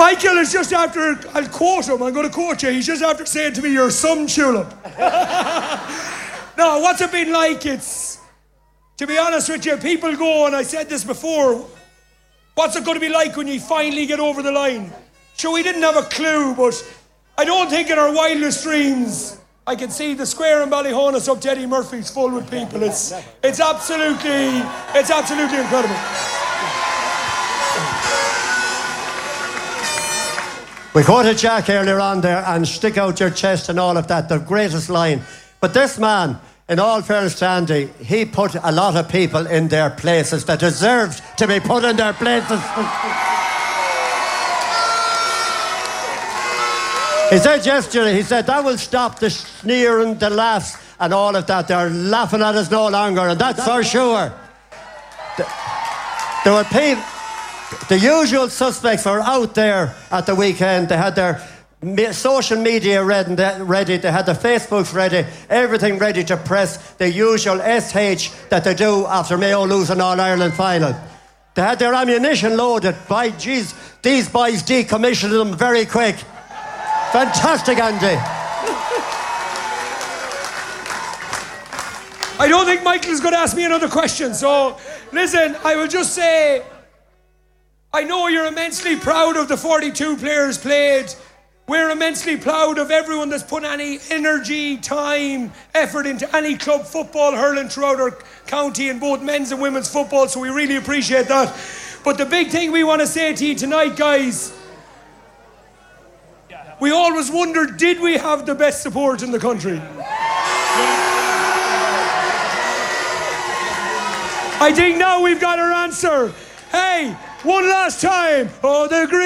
Michael is just after, I'll quote him, I'm going to quote you, he's just after saying to me, you're some tulip. No, what's it been like? It's, to be honest with you, people go, and I said this before, what's it going to be like when you finally get over the line? Sure, we didn't have a clue, but I don't think in our wildest dreams I can see the square in Ballyhonus up to Eddie Murphy's full with people. It's absolutely incredible. We quoted Jack earlier on there, and stick out your chest and all of that, the greatest line. But this man, in all fairness to Andy, he put a lot of people in their places that deserved to be put in their places. He said yesterday, he said, that will stop the sneering, the laughs and all of that. They're laughing at us no longer, and that's for sure. There were people, the usual suspects were out there at the weekend. They had their social media ready, they had their Facebooks ready, everything ready to press the usual SH that they do after Mayo losing All-Ireland final. They had their ammunition loaded. By geez, these boys decommissioned them very quick. Fantastic, Andy. I don't think Michael's going to ask me another question, so listen, I will just say, I know you're immensely proud of the 42 players played. We're immensely proud of everyone that's put any energy, time, effort into any club football hurling throughout our county in both men's and women's football, so we really appreciate that. But the big thing we want to say to you tonight, guys, we always wondered, did we have the best support in the country? I think now we've got our answer. Hey, one last time. Oh, the green.